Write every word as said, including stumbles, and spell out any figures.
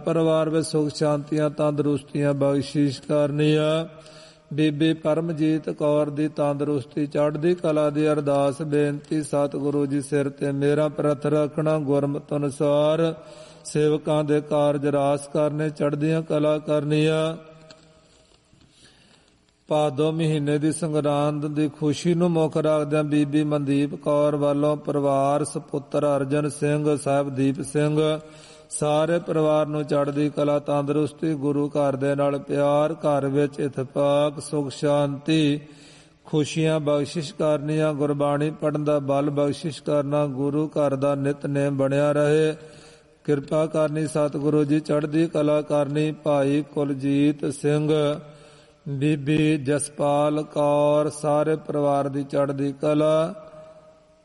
ਪਰਿਵਾਰ ਵਿੱਚ ਸੁਖ ਸ਼ਾਂਤੀਆਂ ਤੰਦਰੁਸਤੀਆਂ ਬਖਸ਼ਿਸ਼ ਕਰਨੀ ਆ। ਬੀਬੀ ਪਰਮਜੀਤ ਕੌਰ ਦੀ ਤੰਦਰੁਸਤੀ ਚੜ੍ਹਦੀ ਕਲਾ ਦੀ ਅਰਦਾਸ ਬੇਨਤੀ। ਸਤਿਗੁਰੂ ਜੀ ਸਿਰ ਤੇ ਮੇਰਾ ਪ੍ਰਥ ਰੱਖਣਾ, ਗੁਰਮਤਿ ਅਨੁਸਾਰ ਸੇਵਕਾਂ ਦੇ ਕਾਰਜ ਰਾਸ ਕਰਨੇ, ਚੜ੍ਹਦੀਆਂ ਕਲਾ ਕਰਨੀਆਂ। ਭਾਦੋ ਮਹੀਨੇ ਦੀ ਸੰਗਰਾਂਦ ਦੀ ਖੁਸ਼ੀ ਨੂੰ ਮੁੱਖ ਰੱਖਦਿਆਂ ਬੀਬੀ ਮਨਦੀਪ ਕੌਰ ਵੱਲੋਂ ਪਰਿਵਾਰ ਸਪੁੱਤਰ ਅਰਜਨ ਸਿੰਘ, ਸਾਹਿਬਦੀਪ ਸਿੰਘ, ਸਾਰੇ ਪਰਿਵਾਰ ਨੂੰ ਚੜ੍ਹਦੀ ਕਲਾ ਤੰਦਰੁਸਤੀ, ਗੁਰੂ ਘਰ ਦੇ ਨਾਲ ਪਿਆਰ, ਘਰ ਵਿੱਚ ਇਤਫਾਕ, ਸੁਖ ਸ਼ਾਂਤੀ, ਖੁਸ਼ੀਆਂ ਬਖਸ਼ਿਸ਼ ਕਰਨੀਆਂ। ਗੁਰਬਾਣੀ ਪੜ੍ਹਨ ਦਾ ਬਲ ਬਖਸ਼ਿਸ਼ ਕਰਨਾ, ਗੁਰੂ ਘਰ ਦਾ ਨਿਤਨੇਮ ਬਣਿਆ ਰਹੇ, ਕਿਰਪਾ ਕਰਨੀ ਸਤਿਗੁਰੂ ਜੀ, ਚੜ੍ਹਦੀ ਕਲਾ ਕਰਨੀ। ਭਾਈ ਕੁਲਜੀਤ ਸਿੰਘ, ਬੀਬੀ ਜਸਪਾਲ ਕੌਰ, ਸਾਰੇ ਪਰਿਵਾਰ ਦੀ ਚੜ੍ਹਦੀ ਕਲਾ।